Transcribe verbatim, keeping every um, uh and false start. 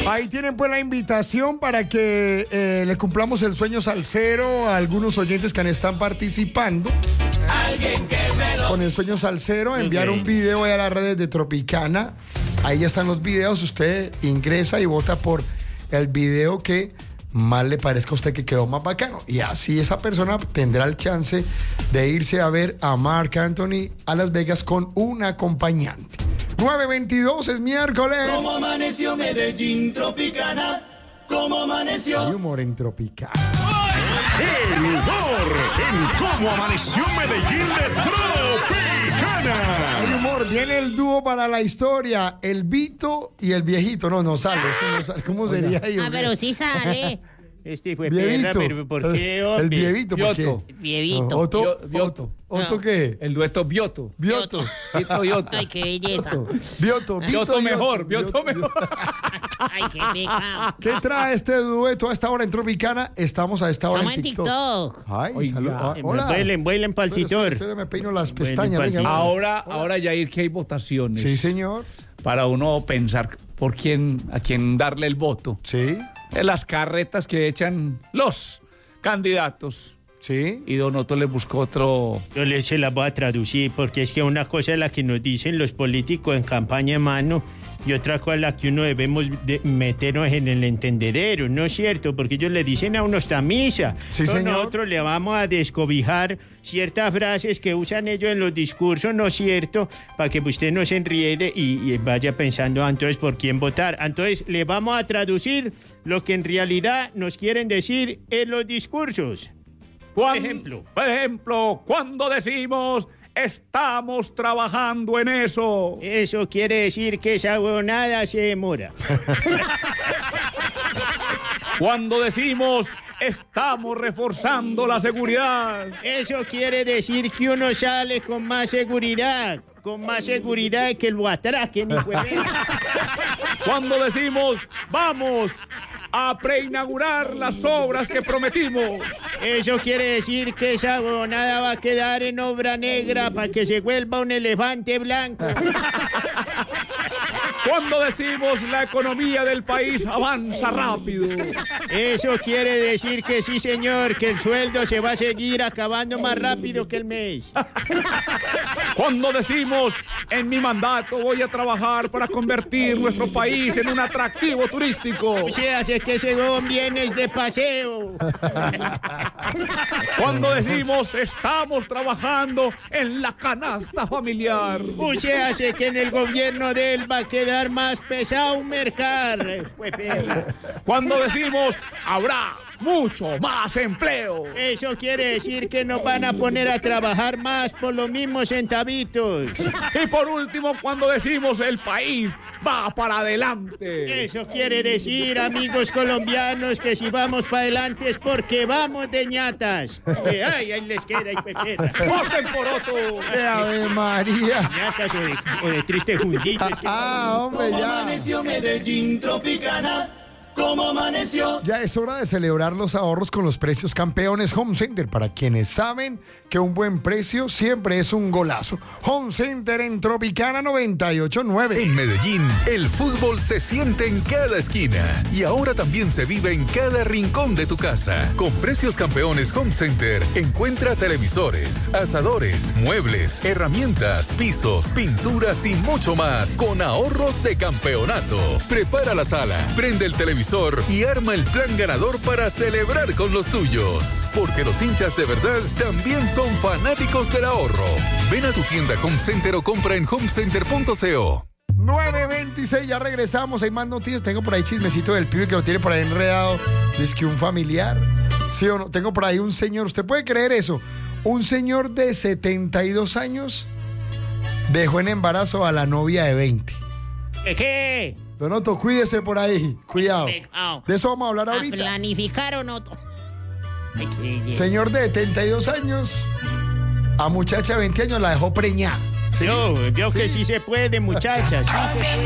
Ahí tienen pues la invitación para que eh, le cumplamos el sueño salsero a algunos oyentes que están participando. Alguien que me lo... Con el sueño salsero, enviar Ok. un video ahí a las redes de Tropicana. Ahí ya están los videos. Usted ingresa y vota por el video que más le parezca a usted que quedó más bacano. Y así esa persona tendrá el chance de irse a ver a Marc Anthony a Las Vegas con un acompañante. nueve veintidós es miércoles. ¿Cómo amaneció Medellín Tropicana? ¿Cómo Hay amaneció? humor en Tropicana. El humor en cómo amaneció Medellín de Tropicana. Hay humor. Viene el dúo para la historia. El Vito y el viejito. No, no sale. Eso no sale. ¿Cómo sería ahí? Ah, hombre? pero sí sale. Este fue perra, Vievito. pero ¿por qué, El hombre? vievito, ¿por qué? Bioto. Vievito. No, Otto, Bio- Bioto. Otto, ¿Otto No. qué? El dueto Bioto. Bioto. Bioto, Bioto. Ay, qué belleza. Bioto, Bioto mejor, Bioto mejor. Ay, qué pecado. ¿Qué trae este dueto a esta hora en Tropicana? Estamos a esta hora Estamos en en TikTok. TikTok. Ay, Oiga. salud. Ah, Eh, hola. Bailen, bailen pa'l Espere, titor. espere, espere, me peino las Bueno, pestañas. pues, venga. sí. Ahora, ahora ya ir que hay votaciones. Sí, señor. Para uno pensar por quién, a quién darle el voto. Sí, En las carretas que echan los candidatos. sí. Y Don Otto le buscó otro. Yo les se las voy a traducir porque es que una cosa es la que nos dicen los políticos en campaña, mano, y otra cosa es la que uno debemos de meternos en el entendedero, ¿no es cierto? Porque ellos le dicen a uno esta misa. Sí, Entonces señor. nosotros le vamos a descobijar ciertas frases que usan ellos en los discursos, ¿no es cierto? Para que usted no se enriede y, y vaya pensando, ah, entonces, ¿por quién votar? Entonces, le vamos a traducir lo que en realidad nos quieren decir en los discursos. Por ejemplo. Por ejemplo, cuando decimos estamos trabajando en eso. Eso quiere decir que esa huevonada se demora. Cuando decimos estamos reforzando la seguridad. Eso quiere decir que uno sale con más seguridad, con más seguridad que lo atraquen, hijo de puta. Cuando decimos vamos a preinaugurar las obras que prometimos. Eso quiere decir que esa huevonada va a quedar en obra negra para que se vuelva un elefante blanco. Cuando decimos la economía del país avanza rápido. Eso quiere decir que sí, señor, que el sueldo se va a seguir acabando más rápido que el mes. Cuando decimos en mi mandato voy a trabajar para convertir nuestro país en un atractivo turístico. O sea, es que ese huevón viene de paseo. Cuando decimos estamos trabajando en la canasta familiar. O sea, hace que en el gobierno de él va a quedar más pesado mercar. Cuando decimos habrá mucho más empleo. Eso quiere decir que nos van a poner a trabajar más por los mismos centavitos. Y por último, cuando decimos el país va para adelante. Eso quiere decir, amigos colombianos, que si vamos para adelante es porque vamos de ñatas. Eh, Ay, ahí les queda y pepera. ¡Voten por Otto! ¡Qué Ave María! Ñatas o de, o de triste jundito. Es que Ah, hombre, ¿Cómo ya. amaneció Medellín Tropicana? ¿Cómo amaneció? Ya es hora de celebrar los ahorros con los precios campeones Home Center. Para quienes saben que un buen precio siempre es un golazo. Home Center en Tropicana noventa y ocho punto nueve. En Medellín, el fútbol se siente en cada esquina y ahora también se vive en cada rincón de tu casa. Con precios campeones Home Center, encuentra televisores, asadores, muebles, herramientas, pisos, pinturas y mucho más con ahorros de campeonato. Prepara la sala, prende el televisor y arma el plan ganador para celebrar con los tuyos. Porque los hinchas de verdad también son fanáticos del ahorro. Ven a tu tienda Home Center o compra en homecenter punto co. nueve veintiséis, ya regresamos. Hay más noticias. Tengo por ahí chismecito del pibe que lo tiene por ahí enredado. Dice que un familiar. ¿Sí o no? Tengo por ahí un señor. ¿Usted puede creer eso? Un señor de setenta y dos años dejó en embarazo a la novia de veinte. ¿Qué? Don Otto, cuídese por ahí. Cuidado. Pecado. De eso vamos a hablar A ahorita. planificar o no. Ay, qué belleza. Señor de setenta y dos años, a muchacha de veinte años la dejó preñada. ¿Sí? Yo, yo que sí se puede, muchachas. Sí se puede.